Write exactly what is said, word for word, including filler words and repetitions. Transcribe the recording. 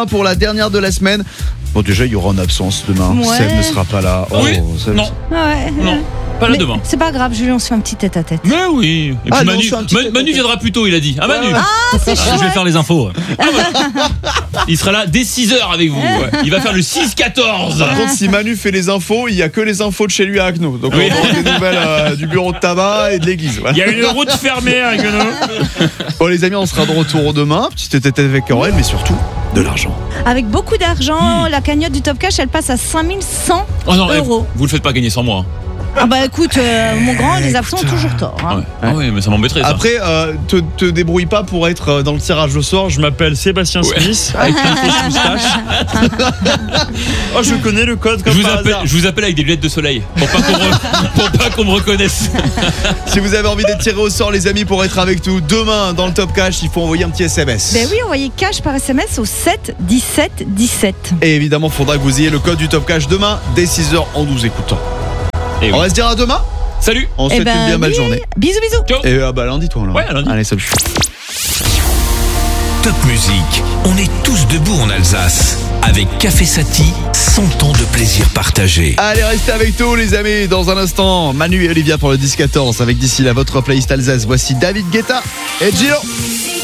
demain pour la dernière de la semaine. Bon, déjà, il y aura en absence demain. Ouais. Seb ne sera pas là. Oui, Seb- non. Ouais. Non, pas là Mais demain. c'est pas grave, Julien, on se fait un petit tête-à-tête. Mais oui. Et puis Ah non, Manu, c'est un petit Ma- tête à Manu tête. viendra plus tôt, il a dit. Ah Manu. Ah, c'est Ah, je vais faire les infos. Il sera là dès six heures avec vous. Ouais. Il va faire le six quatorze. Par contre, si Manu fait les infos, il n'y a que les infos de chez lui à Haguenau. Donc, Oui. on aura des nouvelles euh, du bureau de tabac et de l'église. Voilà. Il y a une route fermée à Guenot. Bon, les amis, on sera de retour demain. Petite tête avec Aurel, mais surtout de l'argent. Avec beaucoup d'argent, la cagnotte du Top Cash, elle passe à cinq mille cent Oh non, eh, euros. vous le faites pas gagner sans moi. Ah bah écoute, euh, mon grand, les absents ont toujours tort. Hein. Ouais. Ah oui, mais ça m'embêterait ça. Après, euh, te, te débrouille pas pour être euh, dans le tirage au sort. Je m'appelle Sébastien Ouais. Smith avec une fausse moustache. Oh, je connais le code comme je vous, par appelle, hasard. je vous appelle avec des lunettes de soleil pour pas qu'on re- pour pas qu'on me reconnaisse. Si vous avez envie d'être tiré au sort, les amis, pour être avec nous demain dans le Top Cash, il faut envoyer un petit S M S. Ben oui, envoyez cash par S M S au sept dix-sept dix-sept. Et évidemment, faudra que vous ayez le code du Top Cash demain dès six heures en nous écoutant. Et oui. On va se dire à demain. Salut. On se Eh souhaite ben une bien belle oui. journée. Bisous, bisous. Ciao. Et à bah, lundi, toi. Alors. Ouais, à lundi. Allez, salut. Top Musique, on est tous debout en Alsace. Avec Café Sati, cent ans de plaisir partagé. Allez, restez avec nous, les amis. Dans un instant, Manu et Olivia pour le dix quatorze. Avec d'ici là votre playlist Alsace. Voici David Guetta et Gio.